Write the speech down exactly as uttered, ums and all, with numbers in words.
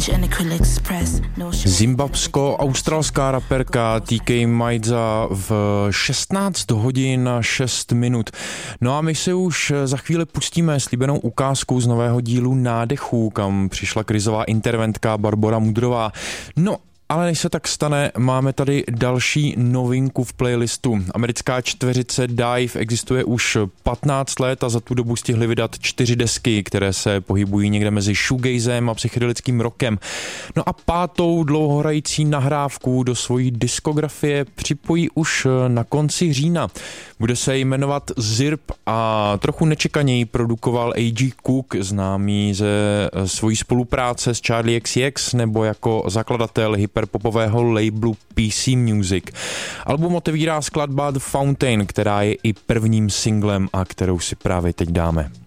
Zimbabsko-australská raperka T K Maidza v šestnáct hodin a šest minut. No a my se už za chvíli pustíme slíbenou ukázku z nového dílu Nádechů, kam přišla krizová interventka Barbora Mudrová. No, ale než se tak stane, máme tady další novinku v playlistu. Americká čtveřice Dive existuje už patnáct let a za tu dobu stihli vydat čtyři desky, které se pohybují někde mezi shoegazem a psychedelickým rockem. No a pátou dlouhohrající nahrávku do svojí diskografie připojí už na konci října. Bude se jmenovat Zirp a trochu nečekaněji produkoval A G Cook, známý ze svojí spolupráce s Charlie X C X nebo jako zakladatel hyperpopového labelu P C Music. Album otevírá skladba The Fountain, která je i prvním singlem a kterou si právě teď dáme.